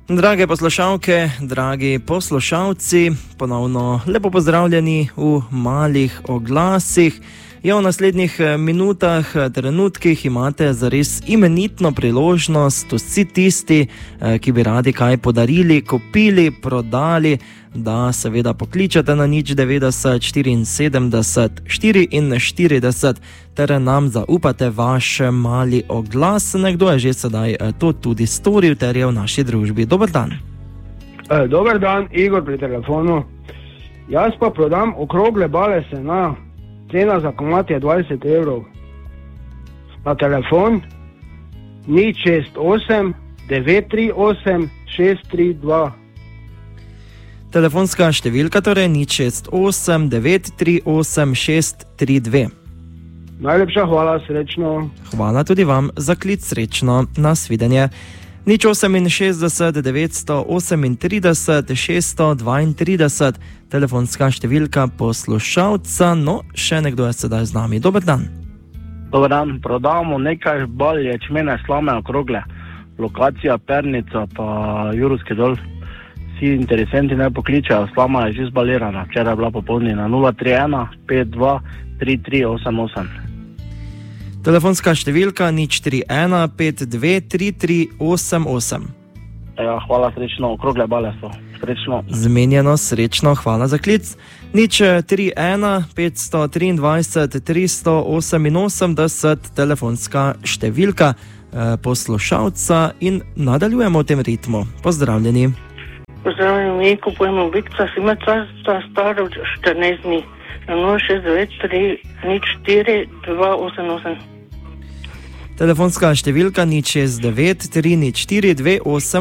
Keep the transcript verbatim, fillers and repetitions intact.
Drage poslušalke, dragi poslušalci, ponovno lepo pozdravljeni v malih oglasih. Ja, v naslednjih minutah, trenutkih imate zares imenitno priložnost, vsi tisti, ki bi radi kaj podarili, kupili, prodali, da seveda pokličete na nič devetdeset štiriinsedemdeset štiriinštirideset ter nam zaupate vaš mali oglas. Nekdo je že sedaj to tudi storil ter je v naši družbi. Dober dan. E, dober dan, Igor pri telefonu. Jaz pa prodam okrogle bale sena. Cena za komad je dvajset evrov. Na telefon nič šest osem devet tri osem šest tri dva. Telefonska številka torej nič šest osem devet tri osem šest tri dve. Najlepša hvala, srečno. Hvala tudi vam za klic, srečno, nasvidenje. nič oseminšestdeset devetsto osemintrideset šeststo dvaintrideset, telefonska številka poslušalca. No, še nekdo je sedaj z nami. Dober dan. Dober dan, prodamo nekaj bal ječmene slame okrogle. Lokacija Pernica pa Jurski dol. Vsi interesenti naj pokličajo, slama je že zbalirana. Včeraj je bila popolnjena nula tri ena pet dva tri tri osem osem. Telefonska številka nič tri ena pet dve tri tri osem osem. Ja, hvala, srečno, okrogle bale so. Srečno. Zmenjeno, srečno, hvala za klic. nič tri ena pet triindvajset tristo oseminosemdeset, telefonska številka eh, poslušalca in nadaljujemo v tem ritmu. Pozdravljeni. Pozdravljeni, mi kupujemo bikca, si ima ta staro štirinajst dni. Na nula šest devet tri nič štiri dva osem osem. Telefonska številka nič šest devet tri nič štiri dve osem